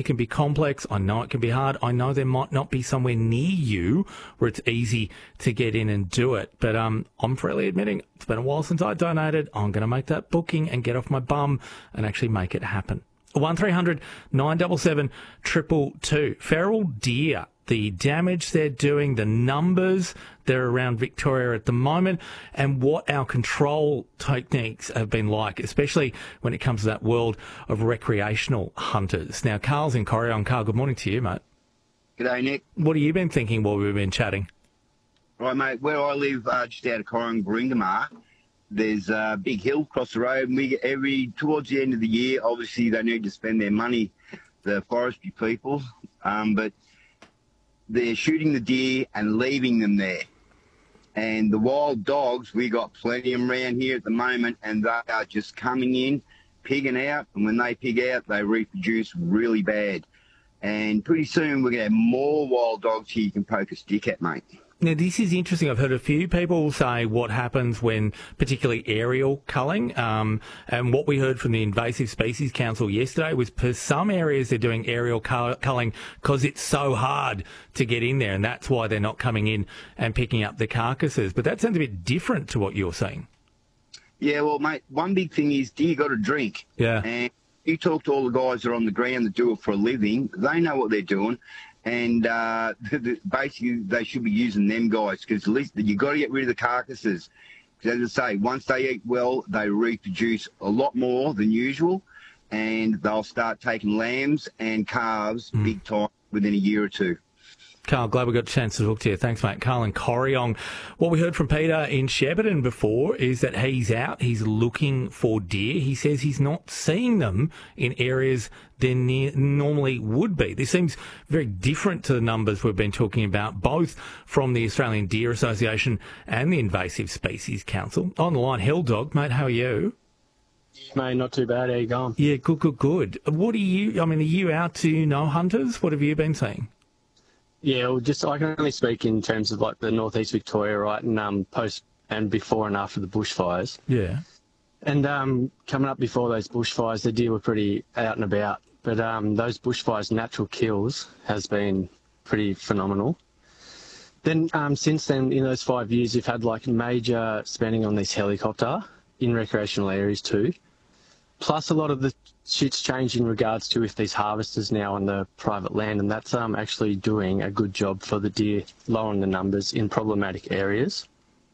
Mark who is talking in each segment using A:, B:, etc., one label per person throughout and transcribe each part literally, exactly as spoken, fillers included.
A: It can be complex. I know it can be hard. I know there might not be somewhere near you where it's easy to get in and do it. But um, I'm freely admitting it's been a while since I donated. I'm going to make that booking and get off my bum and actually make it happen. one three hundred nine seven seven two two two. Feral deer, the damage they're doing, the numbers that are around Victoria at the moment, and what our control techniques have been like, especially when it comes to that world of recreational hunters. Now, Carl's in Corryong. Carl, good morning to you, mate.
B: G'day, Nick.
A: What have you been thinking while we've been chatting?
B: Right, mate, where I live, uh, just out of Corryong, Baringamar, there's a big hill across the road, and we get every, towards the end of the year, obviously they need to spend their money, the forestry people, um, but they're shooting the deer and leaving them there. And the wild dogs, we got plenty of them around here at the moment, and they are just coming in, pigging out, and when they pig out, they reproduce really bad. And pretty soon we're going to have more wild dogs here you can poke a stick at, mate.
A: Now, this is interesting. I've heard a few people say what happens when particularly aerial culling, um, and what we heard from the Invasive Species Council yesterday was for some areas they're doing aerial cull- culling because it's so hard to get in there, and that's why they're not coming in and picking up the carcasses. But that sounds a bit different to what you're saying.
B: Yeah, well, mate, one big thing is deer got to drink.
A: Yeah.
B: And you talk to all the guys that are on the ground that do it for a living, they know what they're doing. And uh, basically, they should be using them guys because at least you've got to get rid of the carcasses. Because as I say, once they eat well, they reproduce a lot more than usual, and they'll start taking lambs and calves mm. big time within a year or two.
A: Carl, glad we got a chance to talk to you. Thanks, mate. Carl in Corryong. What we heard from Peter in Shepparton before is that he's out. He's looking for deer. He says he's not seeing them in areas there near, normally would be. This seems very different to the numbers we've been talking about, both from the Australian Deer Association and the Invasive Species Council. On the line, Hell Dog, mate, how are you?
C: Mate, not too bad. How you going?
A: Yeah, good, good, good. What are you, I mean, are you out to know hunters? What have you been seeing?
C: Yeah, well, just I can only speak in terms of like the northeast Victoria, right, and um, post and before and after the bushfires.
A: Yeah.
C: And um, coming up before those bushfires, the deer were pretty out and about. But um, those bushfires' natural kills has been pretty phenomenal. Then um, since then, in those five years, you've had like major spending on this helicopter in recreational areas too. Plus, a lot of the shit's changed in regards to if there's harvesters now on the private land, and that's um, actually doing a good job for the deer, lowering the numbers in problematic areas.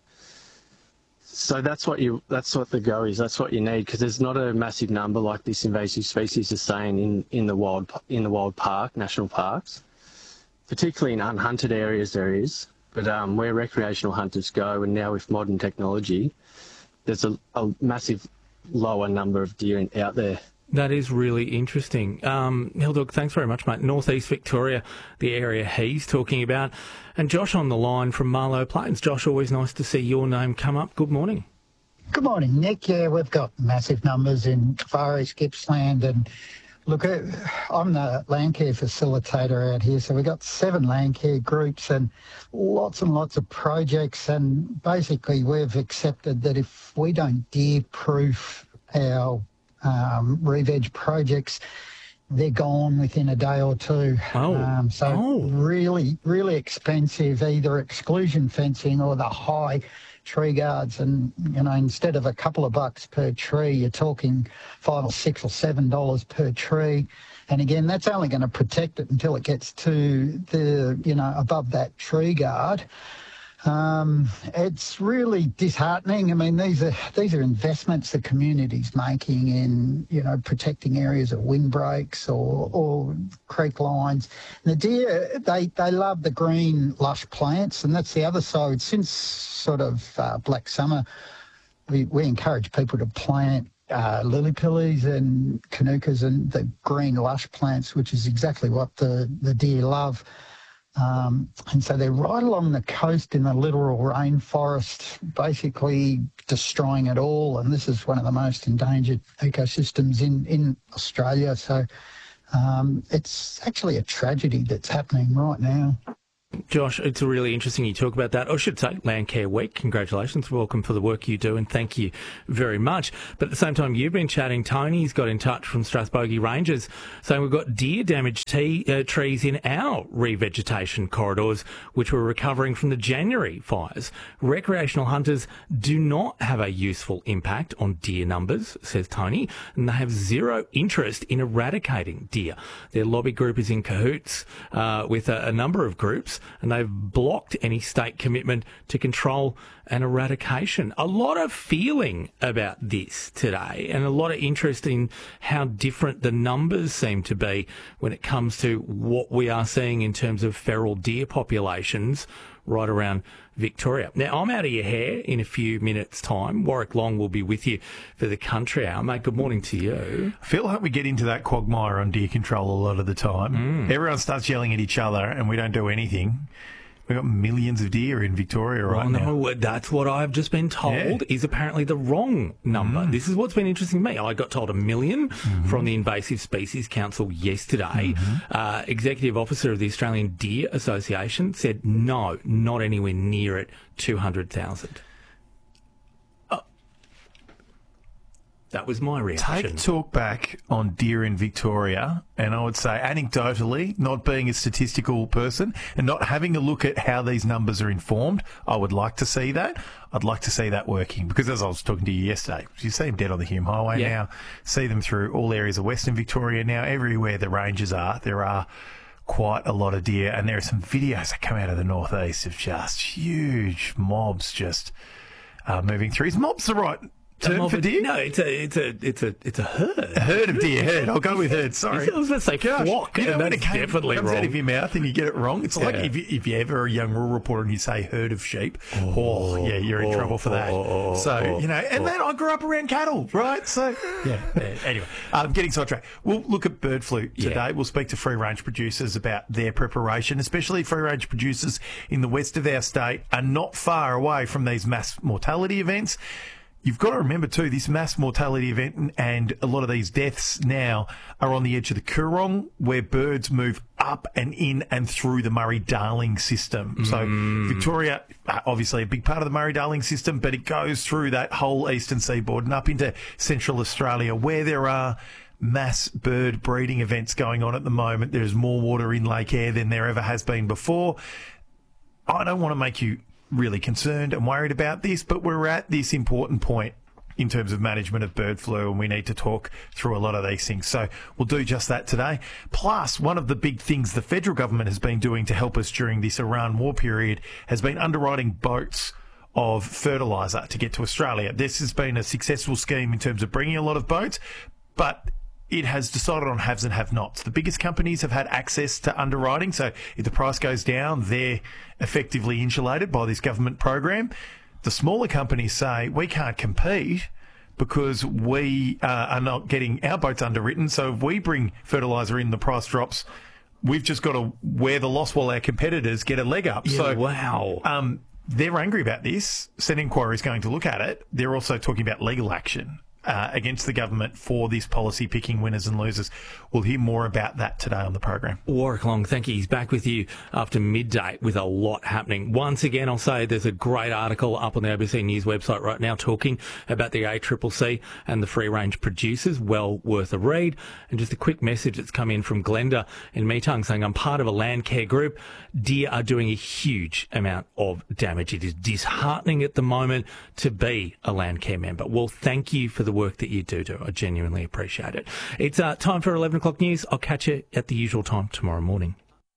C: So that's what you, that's what the go is. That's what you need, because there's not a massive number like this invasive species is saying in, in the wild in the wild park, national parks, particularly in unhunted areas there is. But um, where recreational hunters go, and now with modern technology, there's a, a massive lower number of deer in, out there.
A: That is really interesting. Um, Hildog, thanks very much, mate. Northeast Victoria, the area he's talking about. And Josh on the line from Marlow Plains. Josh, always nice to see your name come up. Good morning.
D: Good morning, Nick. Yeah, we've got massive numbers in Far East Gippsland. And look, I'm the land care facilitator out here. So we've got seven land care groups and lots and lots of projects. And basically we've accepted that if we don't deer-proof our Um, re-veg projects, they're gone within a day or two.
A: Oh.
D: Um, so
A: oh.
D: really, really expensive, either exclusion fencing or the high tree guards. And, you know, instead of a couple of bucks per tree, you're talking five or six or seven dollars per tree. And again, that's only going to protect it until it gets to the, you know, above that tree guard. Um, it's really disheartening. I mean, these are these are investments the community's making in, you know, protecting areas of windbreaks or, or creek lines. And the deer, they, they love the green, lush plants, and that's the other side. Since sort of uh, Black Summer, we, we encourage people to plant uh, lily pillies and canucas and the green, lush plants, which is exactly what the, the deer love. Um, and so they're right along the coast in the literal rainforest, basically destroying it all. And this is one of the most endangered ecosystems in, in Australia. So um, it's actually a tragedy that's happening right now.
A: Josh, it's really interesting you talk about that. I should say, Landcare Week. Congratulations. Welcome for the work you do, and thank you very much. But at the same time, you've been chatting. Tony's got in touch from Strathbogie Rangers saying we've got deer-damaged tea, uh, trees in our revegetation corridors, which were recovering from the January fires. Recreational hunters do not have a useful impact on deer numbers, says Tony, and they have zero interest in eradicating deer. Their lobby group is in cahoots uh, with a, a number of groups, and they've blocked any state commitment to control and eradication. A lot of feeling about this today, and a lot of interest in how different the numbers seem to be when it comes to what we are seeing in terms of feral deer populations right around Victoria. Now, I'm out of your hair in a few minutes' time. Warwick Long will be with you for the Country Hour. Mate, good morning to you.
E: I feel like we get into that quagmire on deer control a lot of the time.
A: Mm.
E: Everyone starts yelling at each other and we don't do anything. We've got millions of deer in Victoria right
A: well,
E: now.
A: No, that's what I've just been told
E: Yeah.
A: is apparently the wrong number. Mm. This is what's been interesting to me. I got told a million mm-hmm. from the Invasive Species Council yesterday. Mm-hmm. Uh, Executive Officer of the Australian Deer Association said no, not anywhere near it, two hundred thousand. That was my reaction.
E: Take talk back on deer in Victoria, and I would say anecdotally, not being a statistical person and not having a look at how these numbers are informed, I would like to see that. I'd like to see that working, because as I was talking to you yesterday, you see them dead on the Hume Highway
A: yeah.
E: now, see them through all areas of Western Victoria now. Everywhere the ranges are, there are quite a lot of deer, and there are some videos that come out of the northeast of just huge mobs just uh, moving through. Is mobs the right term for deer?
A: No, it's a it's a it's a it's a herd.
E: A herd of deer. Herd. I'll go with herd. Sorry,
A: I was going to say
E: Gosh,
A: flock,
E: you know,
A: and
E: when
A: that's
E: it came,
A: definitely
E: comes
A: wrong.
E: out of your mouth and you get it wrong. It's like
A: Yeah.
E: if you, if you ever a young rural reporter and you say herd of sheep. Oh,
A: Oh,
E: yeah, you're in
A: oh,
E: trouble for that.
A: oh, oh,
E: so
A: oh,
E: you know, and
A: oh.
E: then I grew up around cattle, right? So yeah. yeah. Anyway, um, getting sidetracked. We'll look at bird flu today.
A: Yeah.
E: We'll speak to free range producers about their preparation, especially free range producers in the west of our state are not far away from these mass mortality events. You've got to remember, too, this mass mortality event and a lot of these deaths now are on the edge of the Coorong, where birds move up and in and through the Murray-Darling system. Mm. So Victoria, obviously a big part of the Murray-Darling system, but it goes through that whole eastern seaboard and up into central Australia, where there are mass bird breeding events going on at the moment. There's more water in Lake Eyre than there ever has been before. I don't want to make you really concerned and worried about this, but we're at this important point in terms of management of bird flu, and we need to talk through a lot of these things. So we'll do just that today. Plus, one of the big things the federal government has been doing to help us during this Iran war period has been underwriting boats of fertiliser to get to Australia. This has been a successful scheme in terms of bringing a lot of boats, but it has decided on haves and have-nots. The biggest companies have had access to underwriting, so if the price goes down, they're effectively insulated by this government program. The smaller companies say, we can't compete because we uh, are not getting our boats underwritten, so if we bring fertiliser in, the price drops. We've just got to wear the loss while our competitors get a leg up.
A: Yeah,
E: so,
A: wow.
E: Um, they're angry about this. Senate inquiry is going to look at it. They're also talking about legal action Uh, against the government for this policy, picking winners and losers. We'll hear more about that today on the program.
A: Warwick Long, thank you. He's back with you after midday with a lot happening. Once again, I'll say there's a great article up on the A B C News website right now talking about the A C C C and the free-range producers. Well worth a read. And just a quick message that's come in from Glenda in Meetung saying, I'm part of a land care group. Deer are doing a huge amount of damage. It is disheartening at the moment to be a land care member. Well, thank you for the work that you do do. I genuinely appreciate it. It's uh, time for eleven o'clock news. I'll catch you at the usual time tomorrow morning.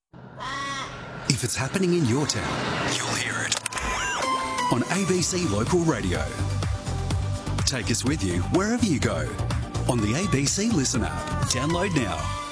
F: If it's happening in your town, you'll hear it on A B C Local Radio. Take us with you wherever you go on the A B C Listen app. Download now.